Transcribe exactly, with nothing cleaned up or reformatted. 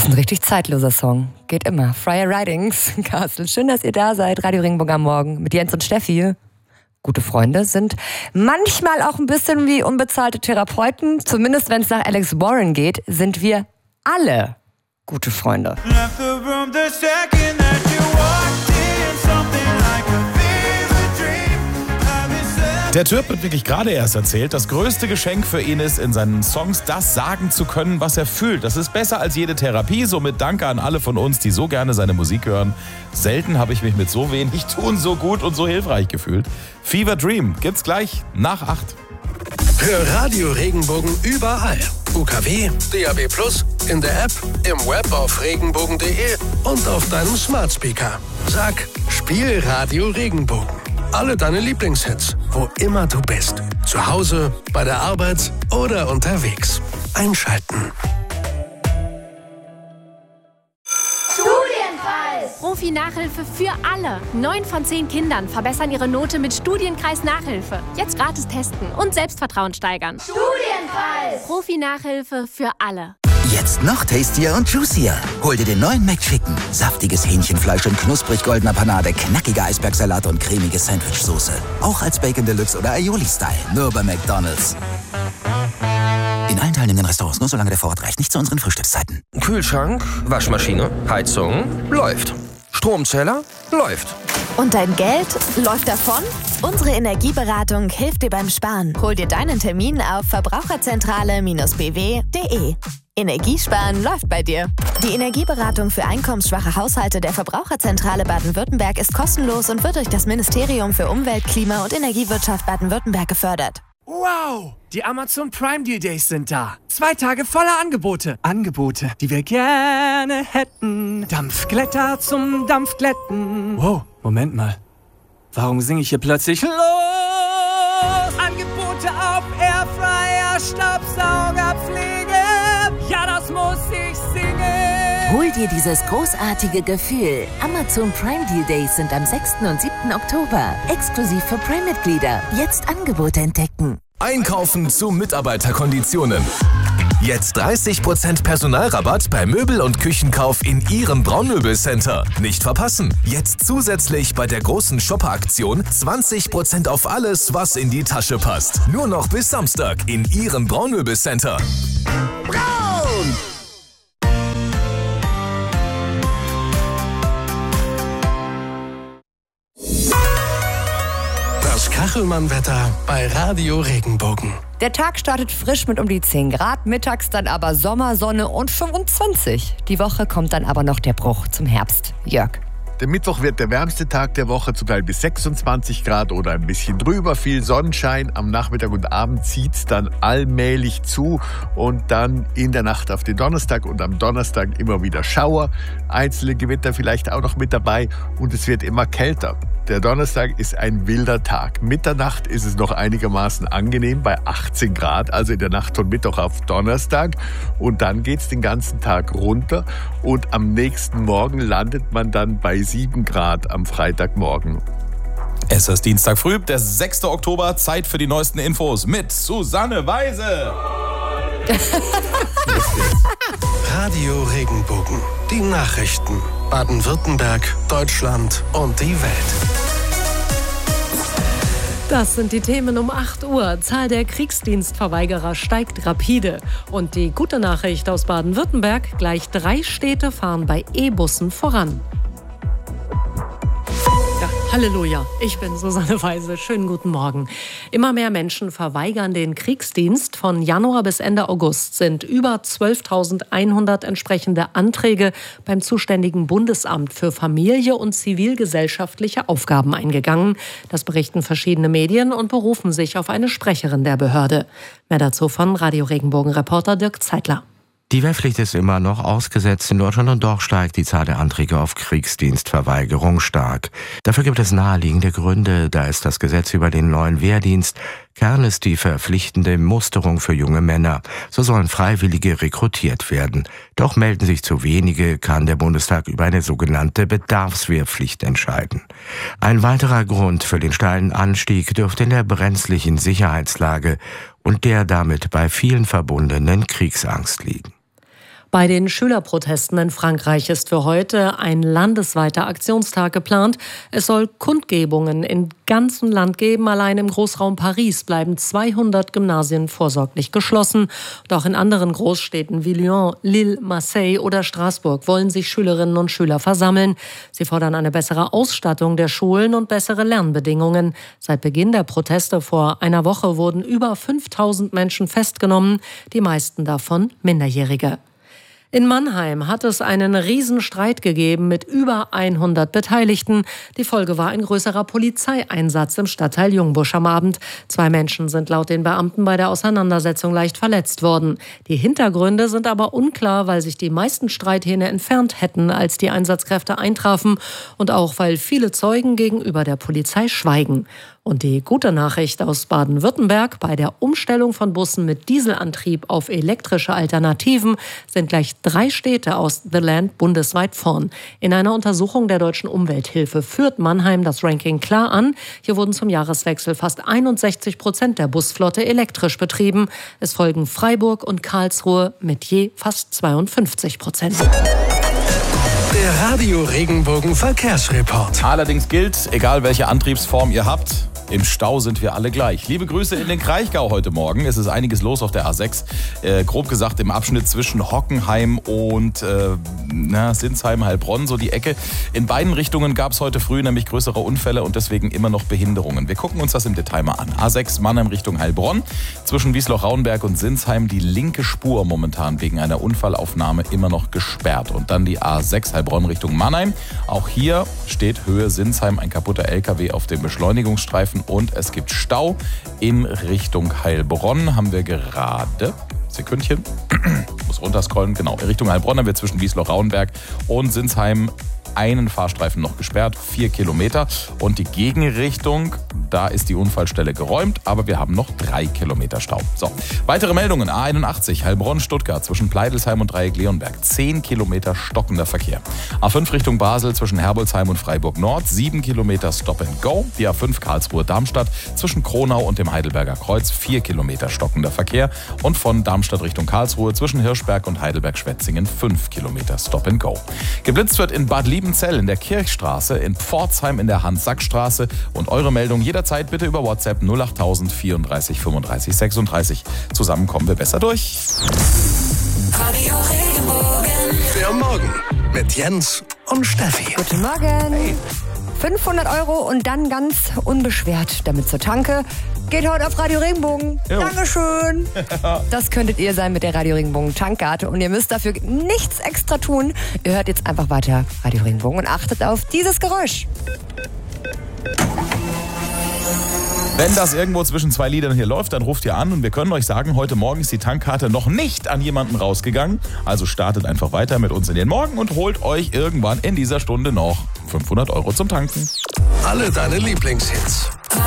ein richtig zeitloser Song. Geht immer. Friar Ridings, Castle. Schön, dass ihr da seid. Radio Regenbogen am Morgen mit Jens und Steffi. Gute Freunde sind manchmal auch ein bisschen wie unbezahlte Therapeuten. Zumindest wenn es nach Alex Warren geht, sind wir alle gute Freunde. Der Türp hat wirklich gerade erst erzählt, das größte Geschenk für ihn ist, in seinen Songs das sagen zu können, was er fühlt. Das ist besser als jede Therapie. Somit danke an alle von uns, die so gerne seine Musik hören. Selten habe ich mich mit so wenig tun so gut und so hilfreich gefühlt. Fever Dream gibt's gleich nach acht. Hör Radio Regenbogen überall. U K W, D A B plus, in der App, im Web auf regenbogen punkt de und auf deinem Smart Speaker. Sag, spiel Radio Regenbogen. Alle deine Lieblingshits, wo immer du bist. Zu Hause, bei der Arbeit oder unterwegs. Einschalten. Studienkreis! Profi-Nachhilfe für alle. Neun von zehn Kindern verbessern ihre Note mit Studienkreis Nachhilfe. Jetzt gratis testen und Selbstvertrauen steigern. Studienkreis! Profi-Nachhilfe für alle. Jetzt noch tastier und juicier. Hol dir den neuen McChicken. Saftiges Hähnchenfleisch in knusprig goldener Panade, knackiger Eisbergsalat und cremige Sandwichsoße. Auch als Bacon Deluxe oder Aioli-Style. Nur bei McDonald's. In allen teilnehmenden Restaurants, nur solange der Vorrat reicht. Nicht zu unseren Frühstückszeiten. Kühlschrank, Waschmaschine, Heizung, läuft. Stromzähler, läuft. Und dein Geld läuft davon? Unsere Energieberatung hilft dir beim Sparen. Hol dir deinen Termin auf verbraucherzentrale Bindestrich b w punkt de. Energiesparen läuft bei dir. Die Energieberatung für einkommensschwache Haushalte der Verbraucherzentrale Baden-Württemberg ist kostenlos und wird durch das Ministerium für Umwelt, Klima und Energiewirtschaft Baden-Württemberg gefördert. Wow! Die Amazon Prime Deal Days sind da. Zwei Tage voller Angebote. Angebote, die wir gerne hätten. Dampfglätter zum Dampfglätten. Wow, Moment mal. Warum singe ich hier plötzlich los? Angebote auf Airfryer, Staubsaugerpflege. Ja, das muss ich singen. Hol dir dieses großartige Gefühl. Amazon Prime Deal Days sind am sechsten und siebten Oktober. Exklusiv für Prime-Mitglieder. Jetzt Angebote entdecken. Einkaufen zu Mitarbeiterkonditionen. Jetzt dreißig Prozent Personalrabatt bei Möbel- und Küchenkauf in Ihrem Braunmöbelcenter. Nicht verpassen. Jetzt zusätzlich bei der großen Shopper-Aktion zwanzig Prozent auf alles, was in die Tasche passt. Nur noch bis Samstag in Ihrem Braunmöbelcenter. Braun! Das Kachelmann-Wetter bei Radio Regenbogen. Der Tag startet frisch mit um die zehn Grad, mittags dann aber Sommer, Sonne und fünfundzwanzig. Die Woche kommt dann aber noch der Bruch zum Herbst. Jörg. Der Mittwoch wird der wärmste Tag der Woche, zum Teil bis sechsundzwanzig Grad oder ein bisschen drüber. Viel Sonnenschein. Am Nachmittag und Abend zieht es dann allmählich zu. Und dann in der Nacht auf den Donnerstag und am Donnerstag immer wieder Schauer. Einzelne Gewitter vielleicht auch noch mit dabei. Und es wird immer kälter. Der Donnerstag ist ein wilder Tag. Mitternacht ist es noch einigermaßen angenehm bei achtzehn Grad, also in der Nacht von Mittwoch auf Donnerstag. Und dann geht es den ganzen Tag runter. Und am nächsten Morgen landet man dann bei sieben Grad am Freitagmorgen. Es ist Dienstag früh, der sechster Oktober. Zeit für die neuesten Infos mit Susanne Weise. Radio Regenbogen. Die Nachrichten. Baden-Württemberg, Deutschland und die Welt. Das sind die Themen um acht Uhr. Zahl der Kriegsdienstverweigerer steigt rapide. Und die gute Nachricht aus Baden-Württemberg: gleich drei Städte fahren bei E-Bussen voran. Halleluja, ich bin Susanne Weise. Schönen guten Morgen. Immer mehr Menschen verweigern den Kriegsdienst. Von Januar bis Ende August sind über zwölftausendeinhundert entsprechende Anträge beim zuständigen Bundesamt für Familie und zivilgesellschaftliche Aufgaben eingegangen. Das berichten verschiedene Medien und berufen sich auf eine Sprecherin der Behörde. Mehr dazu von Radio Regenbogen-Reporter Dirk Zeitler. Die Wehrpflicht ist immer noch ausgesetzt in Deutschland und doch steigt die Zahl der Anträge auf Kriegsdienstverweigerung stark. Dafür gibt es naheliegende Gründe. Da ist das Gesetz über den neuen Wehrdienst. Kern ist die verpflichtende Musterung für junge Männer. So sollen Freiwillige rekrutiert werden. Doch melden sich zu wenige, kann der Bundestag über eine sogenannte Bedarfswehrpflicht entscheiden. Ein weiterer Grund für den steilen Anstieg dürfte in der brenzlichen Sicherheitslage und der damit bei vielen verbundenen Kriegsangst liegen. Bei den Schülerprotesten in Frankreich ist für heute ein landesweiter Aktionstag geplant. Es soll Kundgebungen im ganzen Land geben. Allein im Großraum Paris bleiben zweihundert Gymnasien vorsorglich geschlossen. Und auch in anderen Großstädten wie Lyon, Lille, Marseille oder Straßburg wollen sich Schülerinnen und Schüler versammeln. Sie fordern eine bessere Ausstattung der Schulen und bessere Lernbedingungen. Seit Beginn der Proteste vor einer Woche wurden über fünftausend Menschen festgenommen, die meisten davon Minderjährige. In Mannheim hat es einen Riesenstreit gegeben mit über hundert Beteiligten. Die Folge war ein größerer Polizeieinsatz im Stadtteil Jungbusch am Abend. Zwei Menschen sind laut den Beamten bei der Auseinandersetzung leicht verletzt worden. Die Hintergründe sind aber unklar, weil sich die meisten Streithähne entfernt hätten, als die Einsatzkräfte eintrafen und auch weil viele Zeugen gegenüber der Polizei schweigen. Und die gute Nachricht aus Baden-Württemberg: Bei der Umstellung von Bussen mit Dieselantrieb auf elektrische Alternativen sind gleich drei Städte aus The Land bundesweit vorn. In einer Untersuchung der Deutschen Umwelthilfe führt Mannheim das Ranking klar an. Hier wurden zum Jahreswechsel fast einundsechzig Prozent der Busflotte elektrisch betrieben. Es folgen Freiburg und Karlsruhe mit je fast zweiundfünfzig Prozent. Der Radio Regenbogen Verkehrsreport. Allerdings gilt, egal welche Antriebsform ihr habt, im Stau sind wir alle gleich. Liebe Grüße in den Kraichgau heute Morgen. Es ist einiges los auf der A sechs. Äh, grob gesagt im Abschnitt zwischen Hockenheim und äh, na, Sinsheim, Heilbronn, so die Ecke. In beiden Richtungen gab es heute früh nämlich größere Unfälle und deswegen immer noch Behinderungen. Wir gucken uns das im Detail mal an. A sechs Mannheim Richtung Heilbronn. Zwischen Wiesloch-Rauenberg und Sinsheim die linke Spur momentan wegen einer Unfallaufnahme immer noch gesperrt. Und dann die A sechs Heilbronn Richtung Mannheim. Auch hier steht Höhe Sinsheim ein kaputter L K W auf dem Beschleunigungsstreifen. Und es gibt Stau in Richtung Heilbronn. Haben wir gerade, Sekündchen, muss runterscrollen, genau, in Richtung Heilbronn haben wir zwischen Wiesloch-Rauenberg und Sinsheim einen Fahrstreifen noch gesperrt, vier Kilometer. Und die Gegenrichtung, da ist die Unfallstelle geräumt, aber wir haben noch drei Kilometer Stau. So, weitere Meldungen. A einundachtzig, Heilbronn-Stuttgart zwischen Pleidelsheim und Dreieck-Leonberg, zehn Kilometer stockender Verkehr. A fünf Richtung Basel zwischen Herbolzheim und Freiburg-Nord, sieben Kilometer Stop and Go. Die A fünf Karlsruhe-Darmstadt zwischen Kronau und dem Heidelberger Kreuz, vier Kilometer stockender Verkehr. Und von Darmstadt Richtung Karlsruhe zwischen Hirschberg und Heidelberg-Schwetzingen, fünf Kilometer Stop and Go. Geblitzt wird in Bad Liebenzell in der Kirchstraße, in Pforzheim in der Hans-Sack-Straße. Und eure Meldung jederzeit bitte über WhatsApp null acht null null vier drei fünfunddreißig sechsunddreißig. Zusammen kommen wir besser durch. Radio Regenbogen. Für morgen mit Jens und Steffi. Guten Morgen. Hey. fünfhundert Euro und dann ganz unbeschwert damit zur Tanke. Geht heute auf Radio Regenbogen. Jo. Dankeschön. Das könntet ihr sein mit der Radio Regenbogen Tankkarte. Und ihr müsst dafür nichts extra tun. Ihr hört jetzt einfach weiter Radio Regenbogen und achtet auf dieses Geräusch. Wenn das irgendwo zwischen zwei Liedern hier läuft, dann ruft ihr an und wir können euch sagen, heute Morgen ist die Tankkarte noch nicht an jemanden rausgegangen. Also startet einfach weiter mit uns in den Morgen und holt euch irgendwann in dieser Stunde noch fünfhundert Euro zum Tanken. Alle deine Lieblingshits.